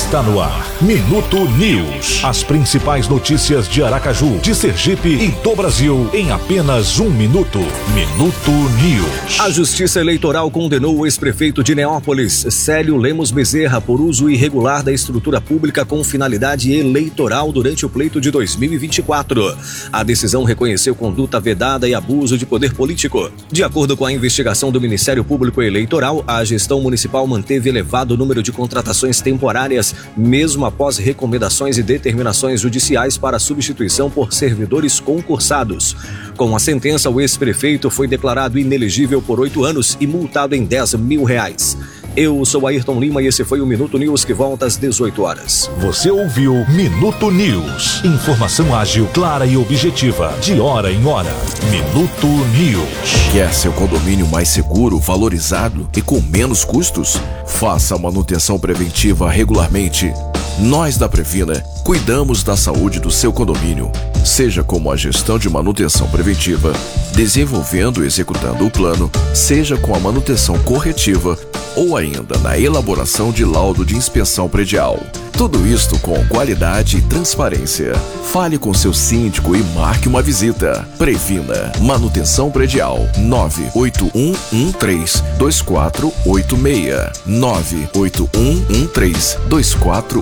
Está no ar, Minuto News. As principais notícias de Aracaju, de Sergipe e do Brasil em apenas 1 minuto. Minuto News. A Justiça Eleitoral condenou o ex-prefeito de Neópolis, Célio Lemos Bezerra, por uso irregular da estrutura pública com finalidade eleitoral durante o pleito de 2024. A decisão reconheceu conduta vedada e abuso de poder político. De acordo com a investigação do Ministério Público Eleitoral, a gestão municipal manteve elevado número de contratações temporárias, mesmo após recomendações e determinações judiciais para substituição por servidores concursados. Com a sentença, o ex-prefeito foi declarado inelegível por 8 anos e multado em R$10 mil. Eu sou Ayrton Lima e esse foi o Minuto News, que volta às 18 horas. Você ouviu Minuto News. Informação ágil, clara e objetiva, de hora em hora. Minuto News. Quer seu condomínio mais seguro, valorizado e com menos custos? Faça a manutenção preventiva regularmente. Nós da Previna cuidamos da saúde do seu condomínio, seja como a gestão de manutenção preventiva, desenvolvendo e executando o plano, seja com a manutenção corretiva ou ainda na elaboração de laudo de inspeção predial. Tudo isto com qualidade e transparência. Fale com seu síndico e marque uma visita. Previna Manutenção Predial 981132486 981132486.